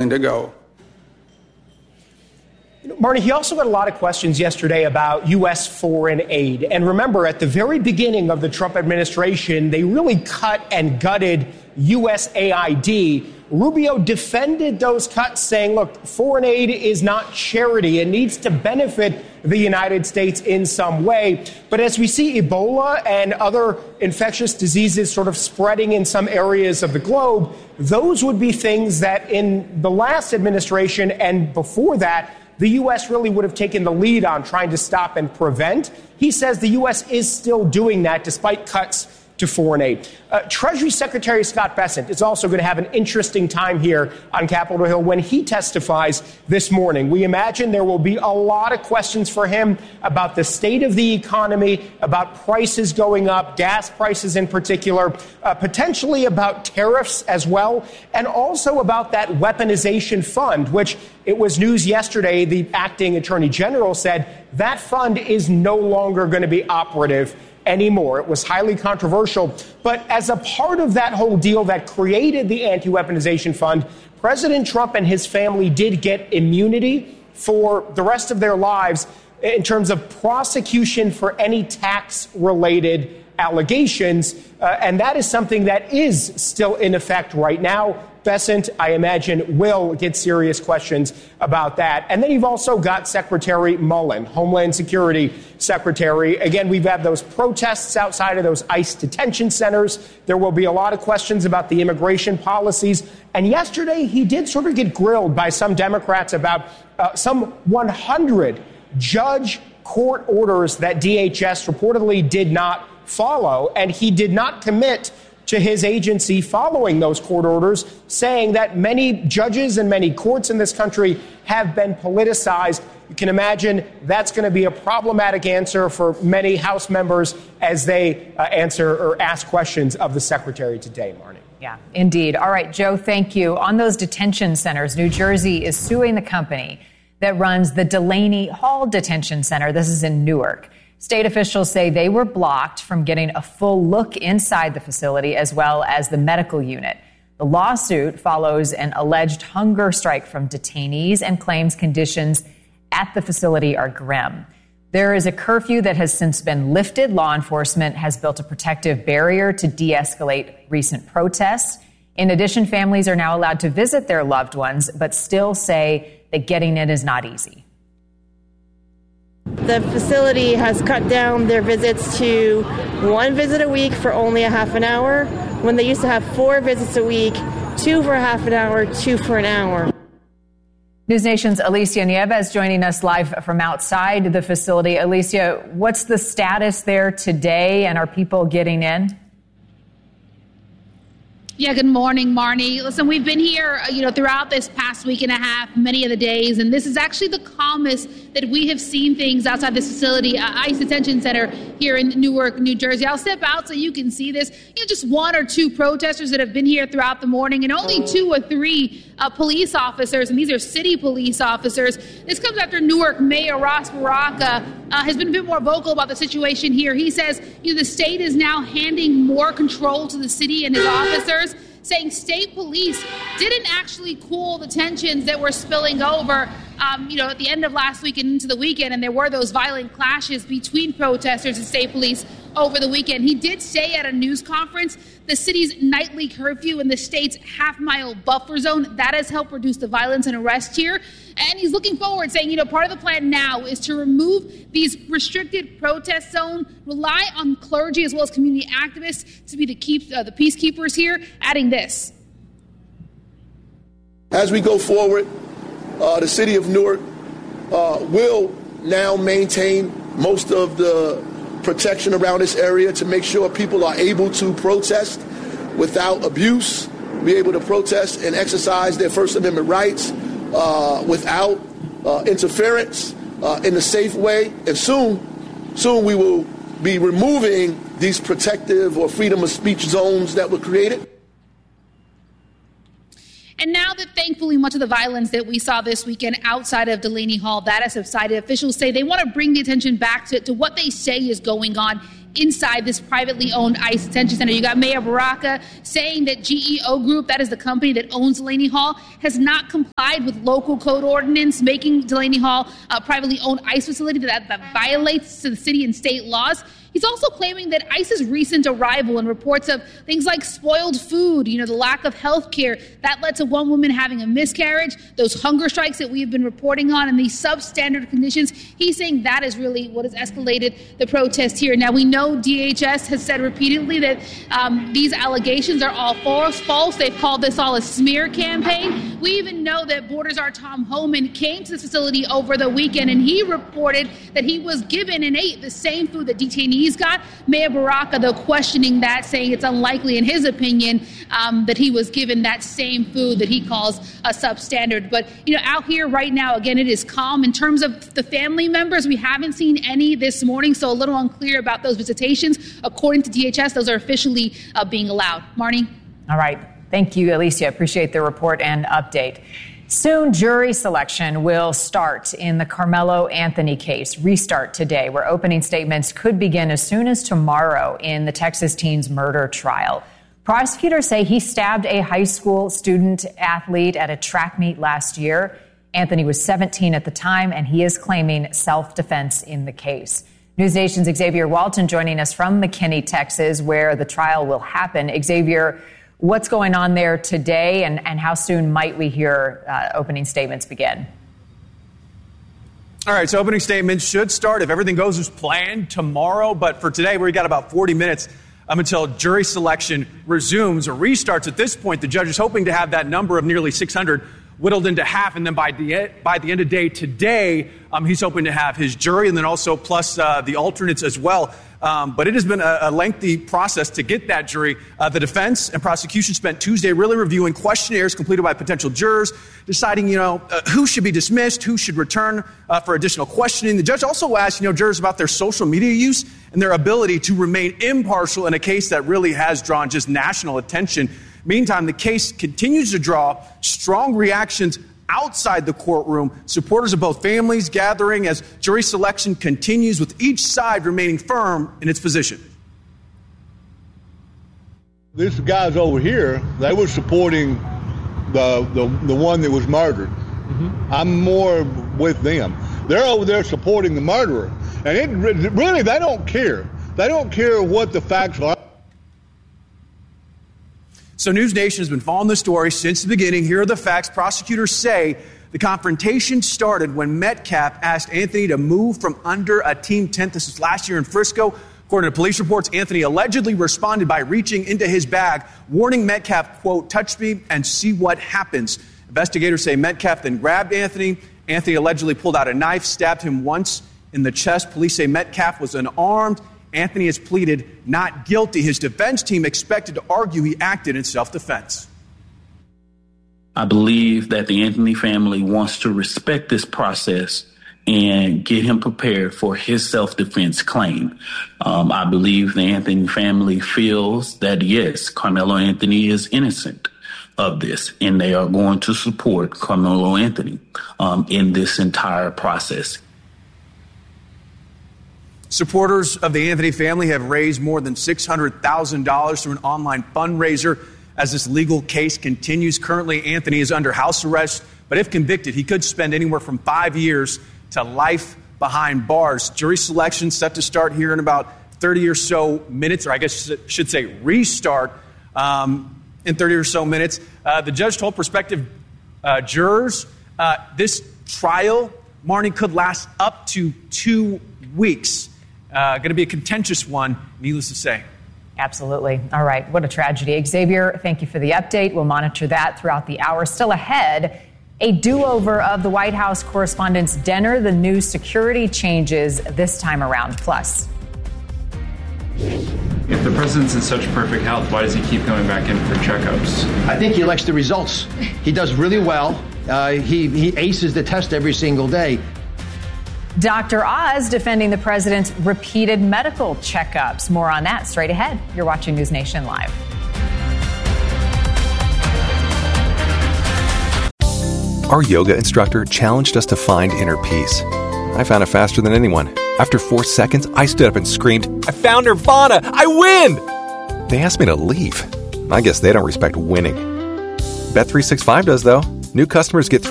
expecting to go. Marnie, he also got a lot of questions yesterday about U.S. foreign aid. And remember, at the very beginning of the Trump administration, they really cut and gutted USAID. Rubio defended those cuts, saying, look, foreign aid is not charity. It needs to benefit the United States in some way. But as we see Ebola and other infectious diseases sort of spreading in some areas of the globe, those would be things that in the last administration and before that, the U.S. really would have taken the lead on trying to stop and prevent. He says the U.S. is still doing that despite cuts to foreign aid. Treasury Secretary Scott Bessent is also going to have an interesting time here on Capitol Hill when he testifies this morning. We imagine there will be a lot of questions for him about the state of the economy, about prices going up, gas prices in particular, potentially about tariffs as well, and also about that weaponization fund, which it was news yesterday, the acting attorney general said that fund is no longer going to be operative anymore. It was highly controversial. But as a part of that whole deal that created the anti-weaponization fund, President Trump and his family did get immunity for the rest of their lives in terms of prosecution for any tax-related allegations. And that is something that is still in effect right now. Bessent, I imagine, will get serious questions about that. And then you've also got Secretary Mullen, Homeland Security Secretary. Again, we've had those protests outside of those ICE detention centers. There will be a lot of questions about the immigration policies. And yesterday, he did sort of get grilled by some Democrats about some 100 judge court orders that DHS reportedly did not follow. And he did not commit to his agency following those court orders, saying that many judges and many courts in this country have been politicized. You can imagine that's going to be a problematic answer for many House members as they answer or ask questions of the secretary today, Marnie. Yeah, indeed. All right, Joe, thank you. On those detention centers, New Jersey is suing the company that runs the Delaney Hall Detention Center. This is in Newark. State officials say they were blocked from getting a full look inside the facility as well as the medical unit. The lawsuit follows an alleged hunger strike from detainees and claims conditions at the facility are grim. There is a curfew that has since been lifted. Law enforcement has built a protective barrier to de-escalate recent protests. In addition, families are now allowed to visit their loved ones, but still say that getting in is not easy. The facility has cut down their visits to 1 visit a week for only a half an hour, when they used to have 4 visits a week, 2 for a half an hour, 2 for an hour. News Nation's Alicia Nieves joining us live from outside the facility. Alicia, what's the status there today, and are people getting in? Yeah, good morning, Marnie. Listen, we've been here, throughout this past week and a half, many of the days, and this is actually the calmest that we have seen things outside this facility, ICE Detention Center here in Newark, New Jersey. I'll step out so you can see this. Just 1 or 2 protesters that have been here throughout the morning, and only 2 or 3 police officers, and these are city police officers. This comes after Newark Mayor Ras Baraka has been a bit more vocal about the situation here. He says, the state is now handing more control to the city and his officers, saying state police didn't actually cool the tensions that were spilling over, at the end of last week and into the weekend. And there were those violent clashes between protesters and state police over the weekend. He did say at a news conference the city's nightly curfew and the state's half-mile buffer zone, that has helped reduce the violence and arrest here. And he's looking forward, saying, part of the plan now is to remove these restricted protest zones, rely on clergy as well as community activists to be the peacekeepers here, adding this. As we go forward, the city of Newark will now maintain most of the protection around this area to make sure people are able to protest without abuse, be able to protest and exercise their First Amendment rights without interference in a safe way. And soon we will be removing these protective or freedom of speech zones that were created. And now that thankfully much of the violence that we saw this weekend outside of Delaney Hall, that has subsided, officials say they want to bring the attention back to what they say is going on inside this privately owned ICE detention center. You got Mayor Baraka saying that GEO Group, that is the company that owns Delaney Hall, has not complied with local code ordinance, making Delaney Hall a privately owned ICE facility that violates the city and state laws. He's also claiming that ICE's recent arrival and reports of things like spoiled food, the lack of health care, that led to one woman having a miscarriage, those hunger strikes that we've been reporting on, and these substandard conditions. He's saying that is really what has escalated the protest here. Now, we know DHS has said repeatedly that these allegations are all false. They've called this all a smear campaign. We even know that Border Czar Tom Homan came to this facility over the weekend, and he reported that he was given and ate the same food that detainees got. Mayor Baraka, though, questioning that, saying it's unlikely, in his opinion, that he was given that same food that he calls a substandard. But, out here right now, again, it is calm. In terms of the family members, we haven't seen any this morning, so a little unclear about those visitations. According to DHS, those are officially being allowed. Marnie? All right. Thank you, Alicia. Appreciate the report and update. Soon, jury selection will start in the Carmelo Anthony case. Restart today, where opening statements could begin as soon as tomorrow in the Texas teen's murder trial. Prosecutors say he stabbed a high school student athlete at a track meet last year. Anthony was 17 at the time, and he is claiming self-defense in the case. News Nation's Xavier Walton joining us from McKinney, Texas, where the trial will happen. Xavier, what's going on there today, and how soon might we hear opening statements begin? All right, so opening statements should start, if everything goes as planned, tomorrow. But for today, we've got about 40 minutes until jury selection resumes or restarts. At this point, the judge is hoping to have that number of nearly 600 whittled into half, and then by the end of day today, he's hoping to have his jury, and then also plus the alternates as well. But it has been a lengthy process to get that jury. The defense and prosecution spent Tuesday really reviewing questionnaires completed by potential jurors, deciding, who should be dismissed, who should return for additional questioning. The judge also asked, jurors about their social media use and their ability to remain impartial in a case that really has drawn just national attention. Meantime, the case continues to draw strong reactions outside the courtroom. Supporters of both families gathering as jury selection continues, with each side remaining firm in its position. These guys over here, they were supporting the one that was murdered. Mm-hmm. I'm more with them. They're over there supporting the murderer. And really, they don't care. They don't care what the facts are. So News Nation has been following the story since the beginning. Here are the facts. Prosecutors say the confrontation started when Metcalf asked Anthony to move from under a team tent. This was last year in Frisco. According to police reports, Anthony allegedly responded by reaching into his bag, warning Metcalf, quote, "touch me and see what happens." Investigators say Metcalf then grabbed Anthony. Anthony allegedly pulled out a knife, stabbed him once in the chest. Police say Metcalf was unarmed. Anthony has pleaded not guilty. His defense team expected to argue he acted in self-defense. I believe that the Anthony family wants to respect this process and get him prepared for his self-defense claim. I believe the Anthony family feels that, yes, Carmelo Anthony is innocent of this, and they are going to support Carmelo Anthony in this entire process. Supporters of the Anthony family have raised more than $600,000 through an online fundraiser as this legal case continues. Currently, Anthony is under house arrest, but if convicted, he could spend anywhere from 5 years to life behind bars. Jury selection set to start here in about 30 or so minutes, or I guess I should say restart in 30 or so minutes. The judge told prospective jurors this trial, Marnie, could last up to 2 weeks. Going to be a contentious one, needless to say. Absolutely. All right. What a tragedy. Xavier, thank you for the update. We'll monitor that throughout the hour. Still ahead, a do-over of the White House Correspondents' Dinner, the new security changes this time around. Plus, if the president's in such perfect health, why does he keep going back in for checkups? I think he likes the results. He does really well. He aces the test every single day. Dr. Oz defending the president's repeated medical checkups. More on that straight ahead. You're watching News Nation Live. Our yoga instructor challenged us to find inner peace. I found it faster than anyone. After 4 seconds, I stood up and screamed, "I found Nirvana! I win!" They asked me to leave. I guess they don't respect winning. Bet365 does, though. New customers get